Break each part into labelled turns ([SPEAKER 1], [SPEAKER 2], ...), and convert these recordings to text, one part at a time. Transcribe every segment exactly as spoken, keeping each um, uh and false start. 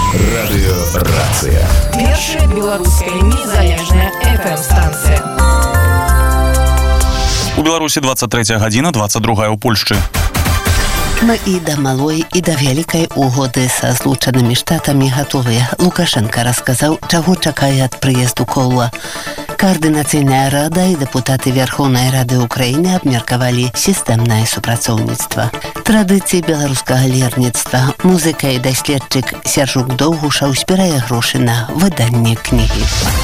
[SPEAKER 1] Радыёрацыя.
[SPEAKER 2] Першая беларуская незалежная эф эм-станцыя.
[SPEAKER 3] У Беларусі двадцать третья гадзіна, двадцать другая ў Польшчы.
[SPEAKER 4] Мы і да малой, і да вялікай угоды са Злучанымі Штатамі гатовыя. Лукашенка расказаў, чаго чакае ад прыезду Коула. Координацыйная рада і дэпутаты Верховнай Рады Украіны абмеркавалі сістэмнае супрацоўніцтва. Традыцыі беларускага лірніцтва. Музыка і даследчык Сяржук Доўгушаў збірае грошы на выданне кнігі.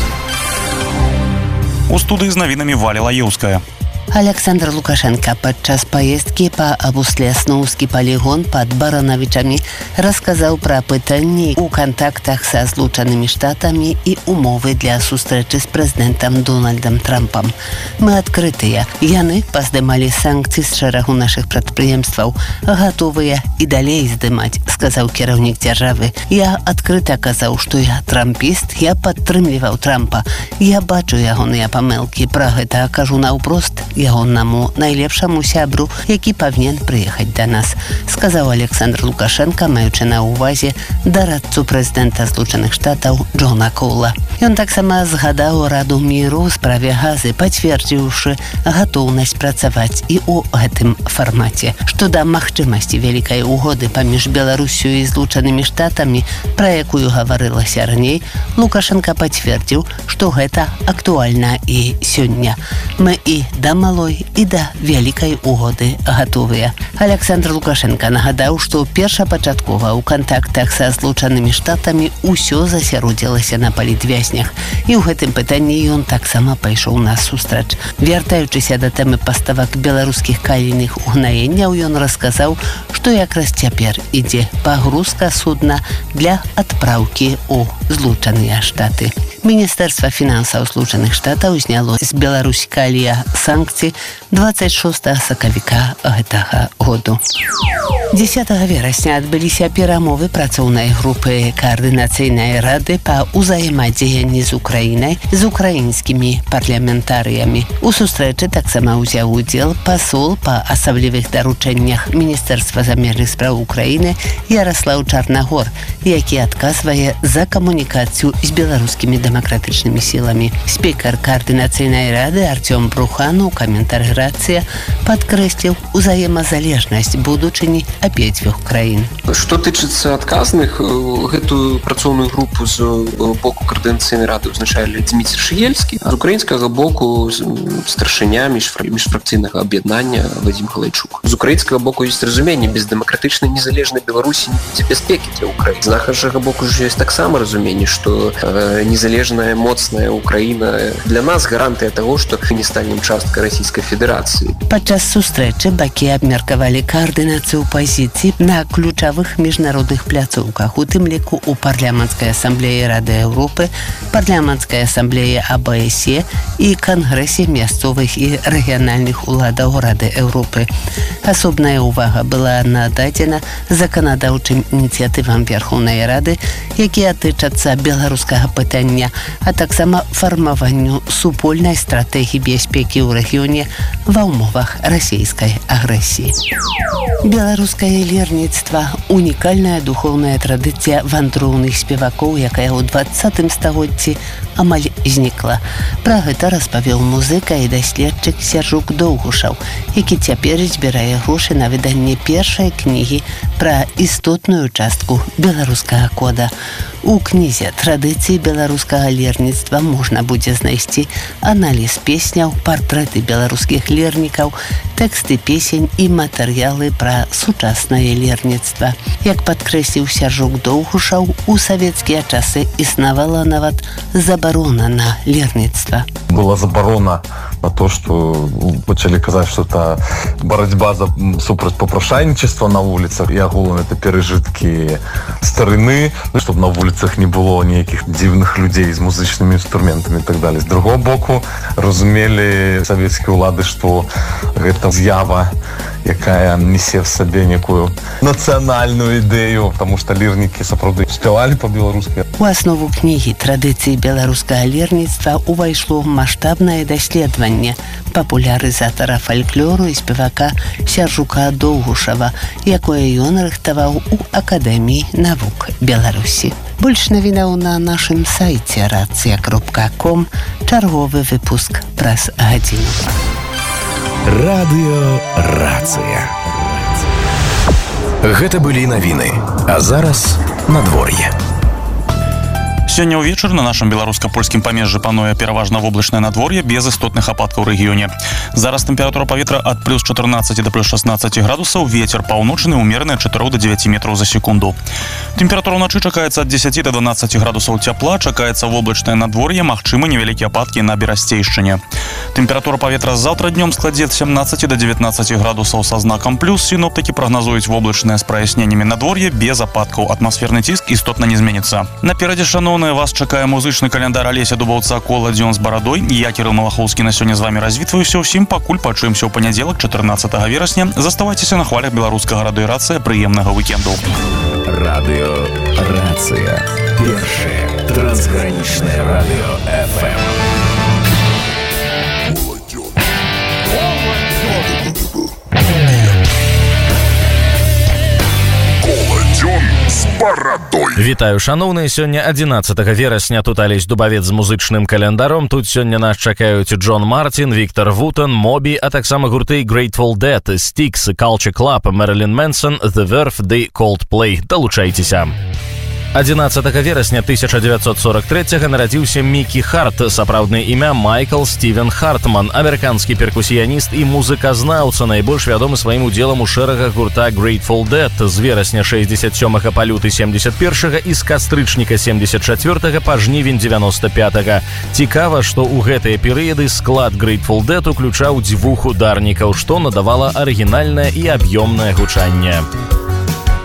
[SPEAKER 3] У студыі з навінамі Валя Лаеўская.
[SPEAKER 4] Александр Лукашенко падчас паездкі па Абусле-Сноўскі палігон пад Баранавічамі расказаў пра пытанні ў кантактах са Злучанымі Штатамі і умовы для сустрэчы з прэзідэнтам Дональдам Трампам. Мы адкрытыя. Яны паздымалі санкцыі з шэрагу нашых прадпрыемстваў. Гатовыя і далей здымаць, сказаў кіраўнік дзяржавы. Я адкрыта казаў, што я трампіст, я падтрымліваў Трампа. Я бачу ягоныя памылкі. Пра гэта кажу наўпрост ягоннаму найлепшаму сябру, які павінен прыехаць да нас, сказаў Александр Лукашенко, маючы на ўвазе дарадцу прэзідэнта Злучаных Штатаў Джона Коула. Ён таксама згадаў Раду міру ў справе газы, пацвердзіўшы гатоўнасць працаваць і ў гэтым фармаце. Што да магчымасці вялікай угоды паміж Беларусю і Злучанымі Штатамі, пра якую гаварылася раней, Лукашенко пацвердзіў, што гэта актуальна і сёння. Мы і да малой і да вялікай угоды гатовыя. Александр Лукашенко нагадаў, што першапачаткова ў кантактах са Злучанымі Штатамі ўсё засяродзілася на палітвязнях. І ў гэтым пытанні ён таксама пайшоў насустрач. Вяртаючыся да тэмы паставак беларускіх калійных угнаенняў, ён расказаў, што якраз цяпер ідзе пагрузка судна для адпраўкі ў Злучаныя Штаты. Міністэрства фінансаў Злучаных Штатаў зняло з Беларусі калія санкцыі двадцать шостага сакавіка гэтага году. дзесятага верасня адбыліся перамовы працоўнай групы Координацыйнай рады па ўзаемадзеянні з Украінай з украінскімі парламентарыямі. У сустрэчы таксама ўзяў удзел пасол па асаблівых даручэннях Міністэрства замежных спраў Украіны Яраслаў Чарнагор, які адказвае за камунікацыю з беларускімі дэмакратычнымі сіламі. Спікер Координацыйнай рады Артём Брухан у каментары «Рацыя» падкрэсліў узаемазалежнасць будучыні абедзвюх краін.
[SPEAKER 5] Што тычыцца адказных, гэтую працоўную групу з боку Координацыйнай рады ўзначалі Дзміцер Шыельскі, з украінскага боку старшыня міжфракцыйнага аб'яднання Вадзім Халайчук. З украінскага боку ёсць разуменне, без дэмакратычнай незалежнай Беларусі не будзе бяспекі для Украіны. З нашага боку ж ёсць таксама разуменне, што незалежная, моцная Украіна для нас гарантыя таго, што мы не станем часткай Расійскай Федэрацыі.
[SPEAKER 4] Падчас сустрэчы бакі абмеркавалі каардынацыю пазіцый на ключавых міжнародных пляцоўках, у тым ліку у парламенцкай асамблеі Рады Еўропы, парламенцкай асамблеі а бэ эс е і кангрэсе мясцовых і рэгіянальных уладаў Рады Еўропы. Асобная ўвага была нададзена заканадаўчым ініцыятывам Верховнай Рады, якія тычацца беларускага пытання, а таксама фармаванню супольнай стратэгіі бяспекі ў рэгіёне ва ўмовах расійскай агрэсіі. Беларускае лірніцтва – унікальная духоўная традыцыя вандроўных спевакоў, якая ў двадцатым стагоддзі амаль знікла. Пра гэта распавёў музыка і даследчык Сяржук Доўгушаў, які цяпер збірае грошы на выданне першай кнігі пра істотную частку беларускага кода. У кнізе «Традыцыі беларускага лірніцтва» можна будзе знайсці аналіз песняў, партрэты беларускіх лірнікаў, тэксты песень і матэрыялы пра сучаснае лірніцтва. Як падкрэсліў Сяржук Доўгушаў, у савецкія часы існавала нават забарона на лірніцтва.
[SPEAKER 6] Была забарона на то, что пачалі казаць, что это барацьба за супраць попрашайнічества на вуліцах, і агулам это перажыткі старыны, чтобы на вуліцах не было нейкіх дзіўных людзей з музычнымі інструментамі і так далее. З другого боку, разумелі савецкія ўлады, што гэта з'ява якая несе в сабе некую нацыянальную ідэю, таму што лірнікі сапраўды спявалі па-беларуску.
[SPEAKER 4] У аснову кнігі традыцыі беларускага лірніцтва увайшло маштабнае даследаванне папулярызатара фальклору і спевака Сяржука Доўгушава, якое ён рыхтаваў у Акадэміі навук Беларусі. Больш навінаў на нашым сайце рацыя кропка ком, чарговы выпуск праз гадзіну.
[SPEAKER 1] Радыё Рацыя. Гэта былі навіны, а зараз надвор'е.
[SPEAKER 3] Сёння ўвечары на нашым беларуска-польскім памежжы пануе пераважна воблачнае надвор'е без істотных ападкаў у рэгіёне. Зараз тэмпература паветра ад плюс чатырнаццаць да плюс шаснаццаць градусаў, вецер паўночны ўмераны ад чатырох да дзевяці метраў за секунду. Тэмпература ўначы чакаецца ад дзесяці да дванаццаці градусаў цяпла, чакаецца воблачнае надвор'е, магчымы невялікія ападкі на берасцейшчыне. Тэмпература паветра заўтра днём складзе ад сямнаццаці да дзевятнаццаці градусаў са знакам плюс. Сіноптыкі прагназуюць воблачнае з праясненнямі надвор'е без ападкаў. Атмасферны ціск істотна не зменіцца. Наперадзе, шаноўныя, вас чакае музычны каляндар Алеся Дубаўца «Кола дзён з барадой». Я, Кірыл Малахоўскі, на сёння з вамі развітваюся ўсім, пакуль пачуемся ў панядзелак чатырнаццатага верасня. Заставайцеся на хвалях беларускага радыё Рацыя. Прыемнага вікенду.
[SPEAKER 1] Радыё Рацыя. Першае трансгранічнае радыё эф эм.
[SPEAKER 7] Вітаю, шаноўныя, сёння адзінаццатага верасня тут Алесь Дубавец з музычным календаром. Тут сёння нас чакаюць Джон Мартин, Віктор Вутон, Мобі, а таксама гурты Grateful Dead, Styx, Culture Club, Marilyn Manson, The Verve ды Coldplay. Далучайцеся. адзінаццатага верасня тысяча дзевяцьсот сорок трэцяга нарадзіўся Мікі Харт, сапраўднае імя Майкл Стівен Хартман, амерыканскі перкусіяніст і музыказнаўца, найбольш вядомы сваім удзелам у шэрагах гурта Grateful Dead з верасня шэсцьдзесят сёмага па люты семдзесят першага і з кастрычніка семдзесят чацвёртага па жнівень дзевяноста пятага. Цікава, што ў гэтыя перыяды склад Grateful Dead уключаў дзвюх ударнікаў, што надавала арыгінальнае і аб'ёмнае гучанне.